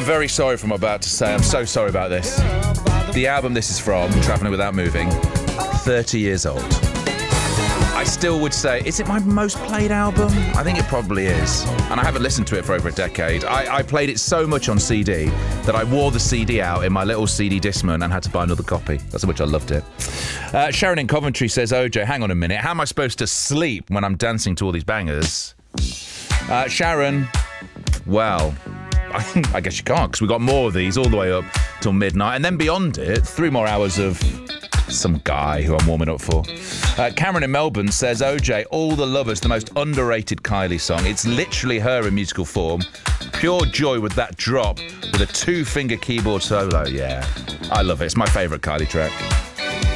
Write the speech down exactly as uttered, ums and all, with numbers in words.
very sorry for what I'm about to say. I'm so sorry about this. The album this is from, Travelling Without Moving, thirty years old. I still would say, is it my most played album? I think it probably is. And I haven't listened to it for over a decade. I, I played it so much on C D that I wore the C D out in my little C D Discman and had to buy another copy. That's how much I loved it. Uh, Sharon in Coventry says, O J, hang on a minute. How am I supposed to sleep when I'm dancing to all these bangers? Uh, Sharon, well, I, I guess you can't, because we got more of these all the way up till midnight. And then beyond it, three more hours of some guy who I'm warming up for. Uh, Cameron in Melbourne says, O J, All the Lovers, the most underrated Kylie song. It's literally her in musical form. Pure joy with that drop with a two-finger keyboard solo. Yeah, I love it. It's my favourite Kylie track.